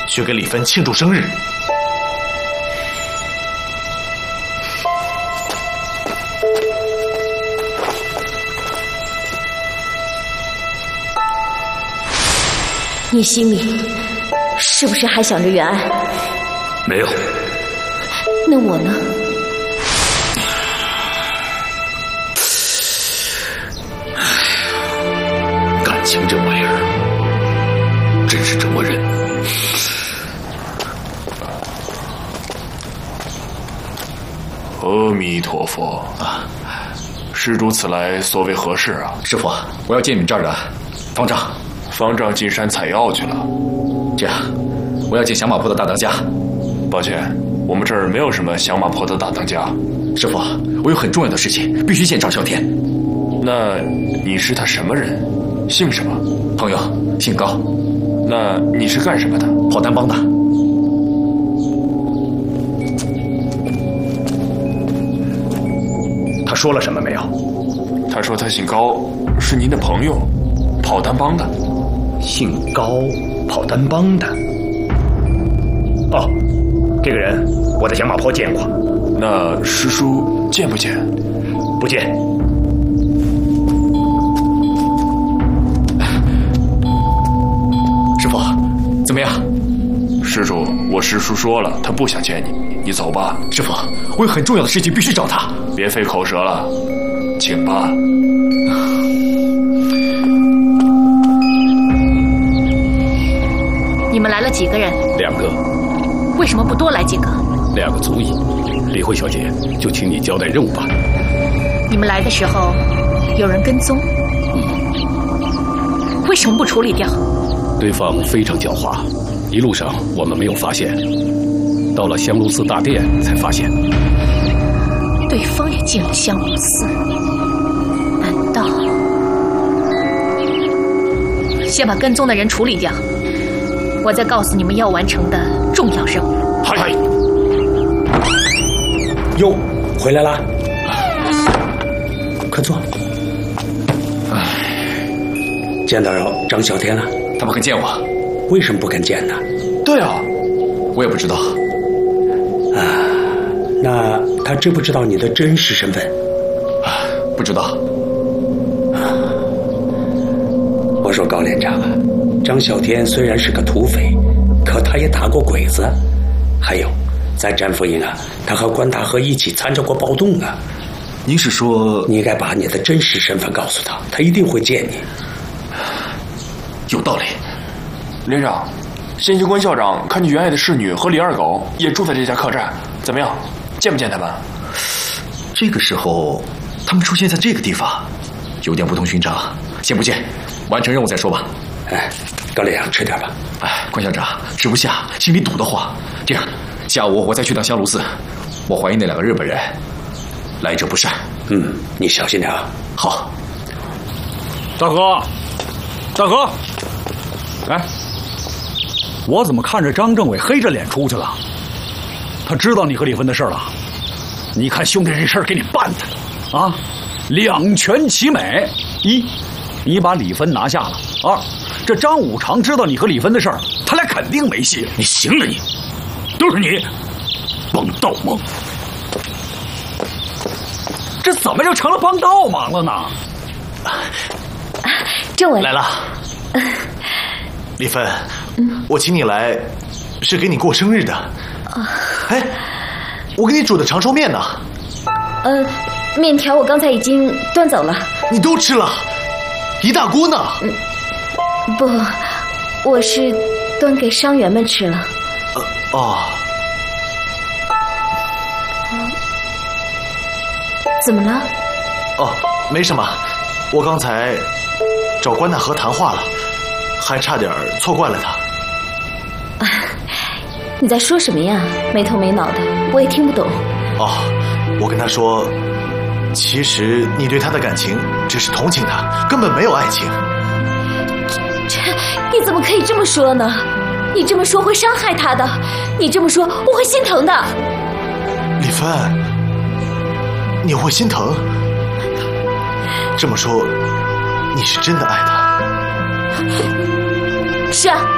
去给李芬庆祝生日。 你心里是不是还想着袁安？ 没有。 那我呢？ 感情这玩意儿真是折人。 阿弥陀佛啊！施主此来所为何事啊？ 师傅，我要见你们这儿的方丈。 方丈进山采药去了。 这样，我要见响马坡的大当家。 抱歉，我们这儿没有什么响马坡的大当家。 师傅，我有很重要的事情，必须见张啸天。 那你是他什么人？姓什么？ 朋友，姓高。 那你是干什么的？ 跑单帮的。 他说了什么没有？ 他说他姓高，是您的朋友，跑单帮的。 姓高，跑单帮的。哦，这个人我在响马坡见过。 那师叔见不见？ 不见。 师傅，怎么样？ 施主，我师叔说了，他不想见你，你走吧。 师傅，我有很重要的事情必须找他。 别费口舌了，请吧。 你们来了几个人 ？2个。 为什么不多来几个 ？2个足矣。李慧小姐，就请你交代任务吧。 你们来的时候有人跟踪？为什么不处理掉？ 对方非常狡猾，一路上我们没有发现，到了香炉寺大殿才发现。 对方也进了香炉寺，难道先把跟踪的人处理掉？我再告诉你们要完成的重要任务。 嗨！哟，回来啦！快坐。见到张啸天了？ 他不肯见我。 为什么不肯见呢？ 对啊，我也不知道。 啊，那他知不知道你的真实身份？ 不知道。 我说高连长啊，张啸天虽然是个土匪，可他也打过鬼子，还有在占福营啊，他和关大河一起参加过暴动啊。 您是说， 你应该把你的真实身份告诉他，他一定会见你。 有道理。 连长，先行关校长看见员外的侍女和李二狗也住在这家客栈，怎么样？见不见他们？ 这个时候他们出现在这个地方，有点不同寻常。先不见，完成任务再说吧。 哎，高连长吃点吧。 哎，关校长吃不下，心里堵得慌。这样，下午我再去趟香炉寺。我怀疑那2个日本人来者不善。 你小心点啊。 好。 大哥，大哥，哎，我怎么看着张政委黑着脸出去了？他知道你和李芬的事了。你看兄弟这事儿给你办的啊，两全其美。一，你把李芬拿下了；二，这张五常知道你和李芬的事儿，他俩肯定没戏了。 你行了你，都是你，帮倒忙。 这怎么就成了帮倒忙了呢？ 政委来了。李芬，我请你来是给你过生日的。哎，我给你煮的长寿面呢。 面条我刚才已经端走了。 你都吃了，一大锅呢。 不，我是端给伤员们吃了。怎么了？ 没什么，我刚才找关大河谈话了，还差点错怪了他。 你在说什么呀？没头没脑的，我也听不懂。 我跟他说，其实你对他的感情只是同情他，根本没有爱情。 你怎么可以这么说呢？你这么说会伤害他的，你这么说我会心疼的。 李芬，你会心疼？这么说，你是真的爱他？ 是啊。